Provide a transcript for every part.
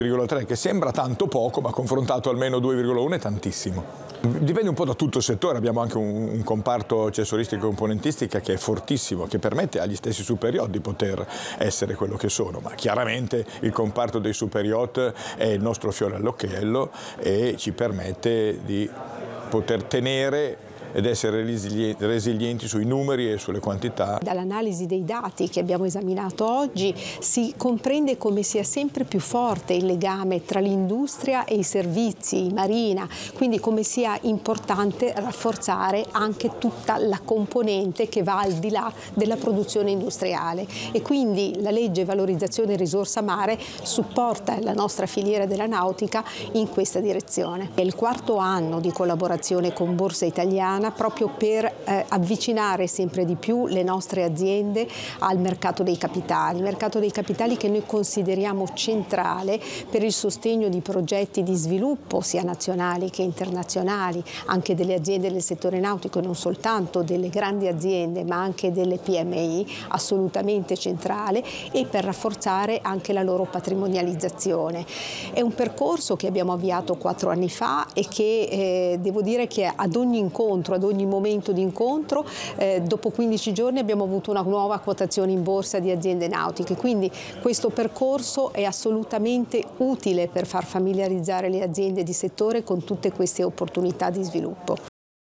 2,3, che sembra tanto poco, ma confrontato almeno 2,1 è tantissimo. Dipende un po' da tutto il settore, abbiamo anche un comparto accessoristica e componentistica che è fortissimo, che permette agli stessi super yacht di poter essere quello che sono, ma chiaramente il comparto dei super yacht è il nostro fiore all'occhiello e ci permette di poter tenere ed essere resilienti sui numeri e sulle quantità. Dall'analisi dei dati che abbiamo esaminato oggi si comprende come sia sempre più forte il legame tra l'industria e i servizi, marina, quindi come sia importante rafforzare anche tutta la componente che va al di là della produzione industriale, e quindi la legge valorizzazione risorsa mare supporta la nostra filiera della nautica in questa direzione. È il quarto anno di collaborazione con Borsa Italiana proprio per avvicinare sempre di più le nostre aziende al mercato dei capitali che noi consideriamo centrale per il sostegno di progetti di sviluppo sia nazionali che internazionali, anche delle aziende del settore nautico e non soltanto delle grandi aziende ma anche delle PMI, assolutamente centrale, e per rafforzare anche la loro patrimonializzazione. È un percorso che abbiamo avviato 4 anni fa e che devo dire che ad ogni incontro, ad ogni momento di incontro, dopo 15 giorni abbiamo avuto una nuova quotazione in borsa di aziende nautiche, quindi questo percorso è assolutamente utile per far familiarizzare le aziende di settore con tutte queste opportunità di sviluppo.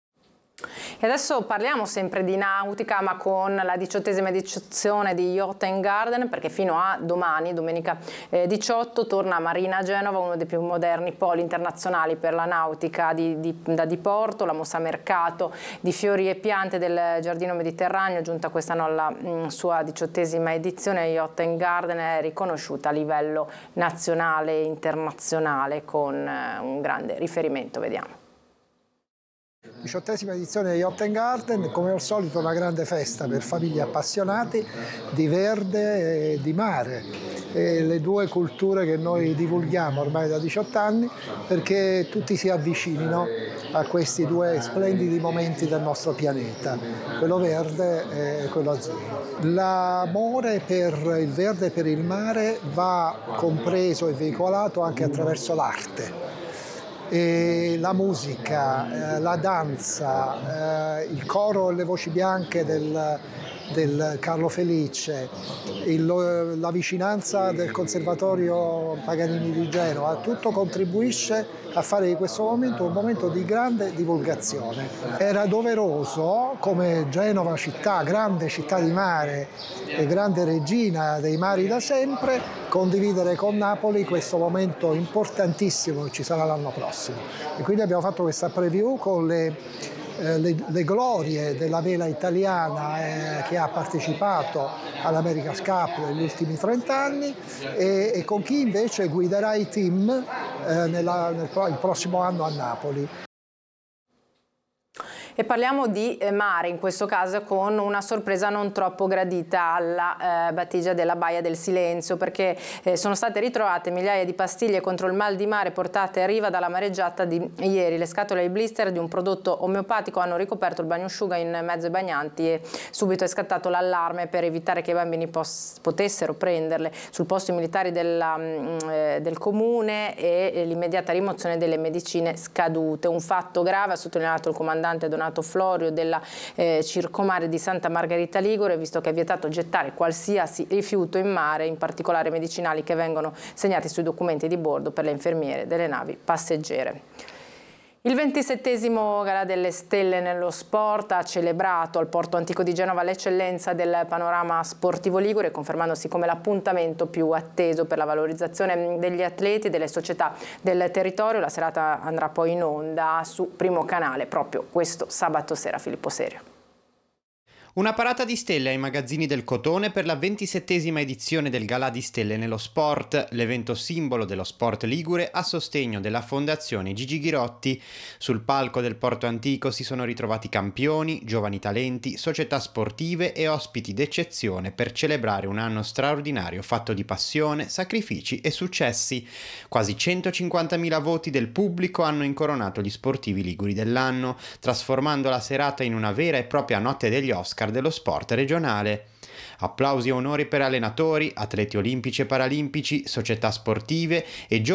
E adesso parliamo sempre di nautica, ma con la 18ª edizione di Yacht Garden, perché fino a domani, domenica 18, torna a Marina Genova, uno dei più moderni poli internazionali per la nautica da diporto, la mostra mercato di fiori e piante del Giardino Mediterraneo, giunta quest'anno alla sua 18ª edizione. Yacht Garden è riconosciuta a livello nazionale e internazionale con un grande riferimento, vediamo. 18ª edizione di Yacht Garden, come al solito una grande festa per famiglie appassionate di verde e di mare, e le due culture che noi divulghiamo ormai da 18 anni perché tutti si avvicinino a questi due splendidi momenti del nostro pianeta, quello verde e quello azzurro. L'amore per il verde e per il mare va compreso e veicolato anche attraverso l'arte. E la musica, la danza, il coro e le voci bianche del Carlo Felice, la vicinanza del Conservatorio Paganini di Genova, tutto contribuisce a fare di questo momento un momento di grande divulgazione. Era doveroso, come Genova città, grande città di mare e grande regina dei mari da sempre, condividere con Napoli questo momento importantissimo che ci sarà l'anno prossimo. E quindi abbiamo fatto questa preview con le glorie della vela italiana che ha partecipato all'America's Cup negli ultimi 30 anni e con chi invece guiderà i team il prossimo anno a Napoli. E parliamo di mare, in questo caso con una sorpresa non troppo gradita alla battigia della Baia del Silenzio, perché sono state ritrovate migliaia di pastiglie contro il mal di mare portate a riva dalla mareggiata di ieri. Le scatole e blister di un prodotto omeopatico hanno ricoperto il bagnosciuga in mezzo ai bagnanti e subito è scattato l'allarme per evitare che i bambini potessero prenderle. Sul posto i militari del comune e l'immediata rimozione delle medicine scadute. Un fatto grave, ha sottolineato il comandante Donato Florio della Circomare di Santa Margherita Ligure, visto che è vietato gettare qualsiasi rifiuto in mare, in particolare medicinali che vengono segnati sui documenti di bordo per le infermiere delle navi passeggere. Il 27° Galà delle Stelle nello Sport ha celebrato al Porto Antico di Genova l'eccellenza del panorama sportivo ligure, confermandosi come l'appuntamento più atteso per la valorizzazione degli atleti e delle società del territorio. La serata andrà poi in onda su Primo Canale proprio questo sabato sera. Filippo Serio. Una parata di stelle ai magazzini del Cotone per la 27ª edizione del Galà di Stelle nello Sport, l'evento simbolo dello sport ligure a sostegno della Fondazione Gigi Ghirotti. Sul palco del Porto Antico si sono ritrovati campioni, giovani talenti, società sportive e ospiti d'eccezione per celebrare un anno straordinario fatto di passione, sacrifici e successi. Quasi 150.000 voti del pubblico hanno incoronato gli sportivi liguri dell'anno, trasformando la serata in una vera e propria notte degli Oscar dello sport regionale. Applausi e onori per allenatori, atleti olimpici e paralimpici, società sportive e